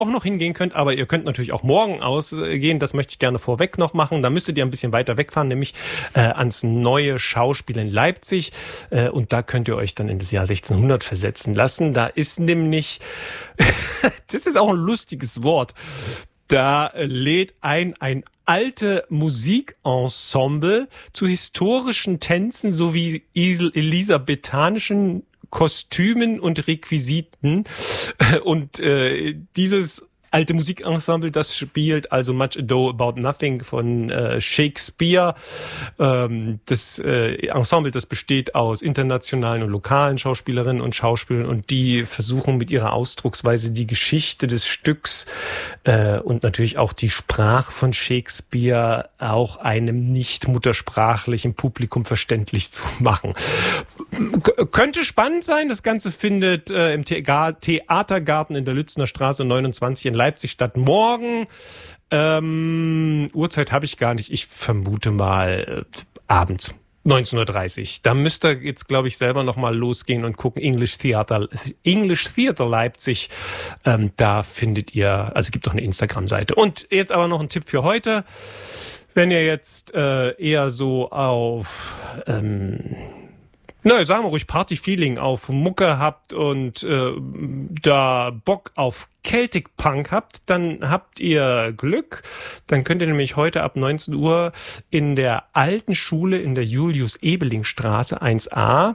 auch noch hingehen könnt, aber ihr könnt natürlich auch morgen ausgehen, das möchte ich gerne vorweg noch machen. Da müsstet ihr ein bisschen weiter wegfahren, nämlich ans Neue Schauspiel in Leipzig und da könnt ihr euch dann in das Jahr 1600 versetzen lassen. Da ist nämlich, das ist auch ein lustiges Wort, da lädt ein alte Musikensemble zu historischen Tänzen sowie elisabethanischen Kostümen und Requisiten. Und dieses alte Musikensemble, das spielt also Much Ado About Nothing von Shakespeare. Das Ensemble, das besteht aus internationalen und lokalen Schauspielerinnen und Schauspielern und die versuchen mit ihrer Ausdrucksweise die Geschichte des Stücks und natürlich auch die Sprache von Shakespeare auch einem nicht muttersprachlichen Publikum verständlich zu machen. Könnte spannend sein. Das Ganze findet im Theatergarten in der Lützner Straße 29 in Leipzig statt. Morgen, Uhrzeit habe ich gar nicht. Ich vermute mal abends, 19:30 Uhr. Da müsst ihr jetzt, glaube ich, selber noch mal losgehen und gucken. English Theater Leipzig. Da findet ihr, also gibt auch eine Instagram-Seite. Und jetzt aber noch ein Tipp für heute. Wenn ihr jetzt eher so auf sagen wir ruhig Party-Feeling auf Mucke habt und da Bock auf Celtic Punk habt, dann habt ihr Glück. Dann könnt ihr nämlich heute ab 19 Uhr in der alten Schule in der Julius-Ebeling-Straße 1a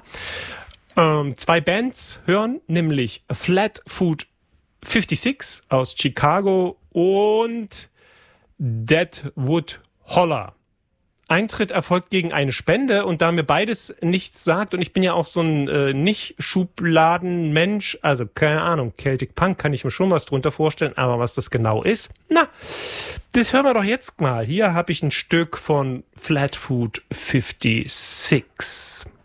2 Bands hören, nämlich Flatfoot 56 aus Chicago und Deadwood Holler. Eintritt erfolgt gegen eine Spende und da mir beides nichts sagt und ich bin ja auch so ein Nicht-Schubladen-Mensch, also keine Ahnung, Celtic Punk kann ich mir schon was drunter vorstellen, aber was das genau ist, das hören wir doch jetzt mal. Hier habe ich ein Stück von Flatfoot 56.